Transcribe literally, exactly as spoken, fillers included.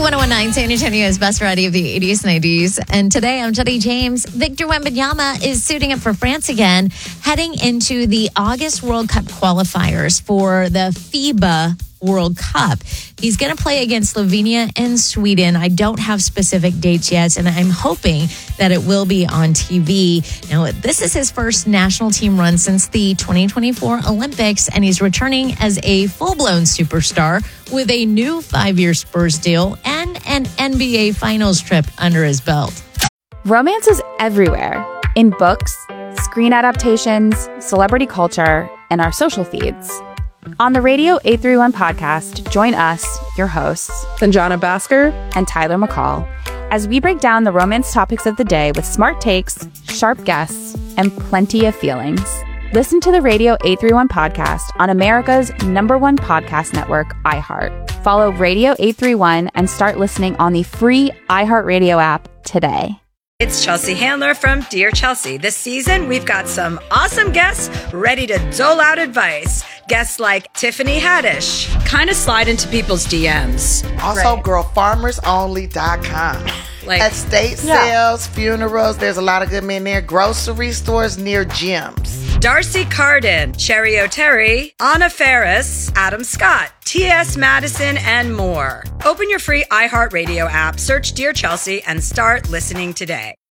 one oh one point nine San Antonio's best variety of the eighties, nineties. And today I'm Jenny James. Victor Wembanyama is suiting up for France again, heading into the August World Cup qualifiers for the FIBA World Cup. He's going to play against Slovenia and Sweden. I don't have specific dates yet, and I'm hoping that it will be on T V. Now, this is his first national team run since the twenty twenty-four Olympics, and he's returning as a full-blown superstar with a new five-year Spurs deal and an N B A Finals trip under his belt. Romance is everywhere, in books, screen adaptations, celebrity culture, and our social feeds. On the Radio eight thirty-one podcast, join us, your hosts, Sanjana Bhaskar and Tyler McCall, as we break down the romance topics of the day with smart takes, sharp guests, and plenty of feelings. Listen to the Radio eight thirty-one podcast on America's number one podcast network, iHeart. Follow Radio eight thirty-one and start listening on the free iHeartRadio app today. It's Chelsea Handler from Dear Chelsea. This season, we've got some awesome guests ready to dole out advice. Guests like Tiffany Haddish, kind of slide into people's D Ms. Also, right. girl farmers only dot com. Like, estate yeah. sales, funerals, there's a lot of good men there. Grocery stores near gyms. Darcy Carden, Cherry O'Terry, Anna Ferris, Adam Scott, T S Madison, and more. Open your free iHeartRadio app, search Dear Chelsea, and start listening today.